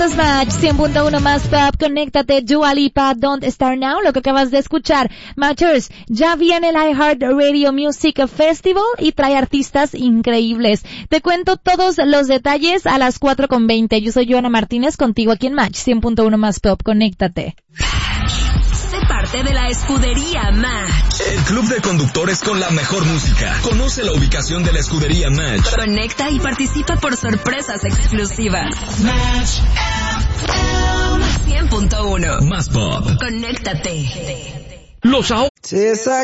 Match 100.1 más pop, conéctate, Dua Lipa, Don't Start Now, lo que acabas de escuchar. Matchers, ya viene el iHeartRadio Music Festival y trae artistas increíbles. Te cuento todos los detalles a las 4:20. Yo soy Joana Martínez, contigo aquí en Match 100.1 más pop, conéctate. Sé parte de la escudería Match. El club de conductores con la mejor música. Conoce la ubicación de la escudería Match. Conecta y participa por sorpresas exclusivas. Match 100.1 más pop. Conéctate. Los